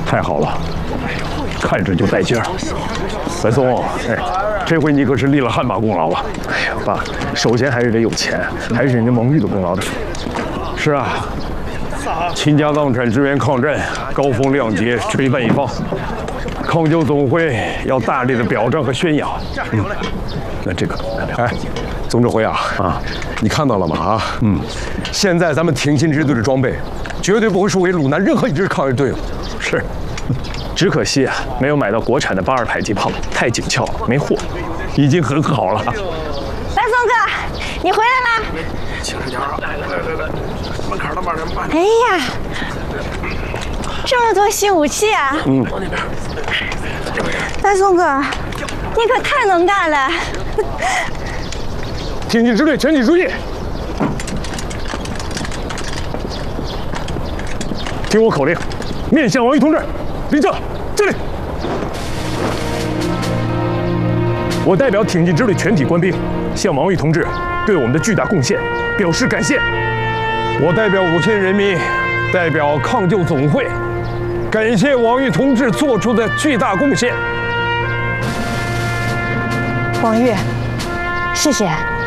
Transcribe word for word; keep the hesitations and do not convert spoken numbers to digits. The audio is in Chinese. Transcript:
太好了，看着就带劲儿。白松，哎，这回你可是立了汗马功劳了。哎呀，爸，首先还是得有钱，还是人家蒙玉的功劳的。是啊，秦家荡产支援抗战，高风亮节，垂范一方。抗救总会要大力的表彰和宣扬。嗯，那这个，哎，总指挥啊，啊，你看到了吗？啊，嗯，现在咱们挺进支队的装备，绝对不会输给鲁南任何一支抗日队伍。是。 只可惜啊，没有买到国产的八二迫击炮，太紧俏了，没货，已经很好了。 白松哥，你回来啦！ 轻着点啊！来来来来，门槛了，慢点慢点。哎呀，这么多新武器啊！ 嗯， 往那边。 白松哥，你可太能干了！ 挺进支队全体注意，听我口令，面向王玉同志。 立正，这里。我代表挺进支队全体官兵，向王玉同志对我们的巨大贡献表示感谢。我代表五千人民，代表抗救总会，感谢王玉同志做出的巨大贡献。 王玉，谢谢。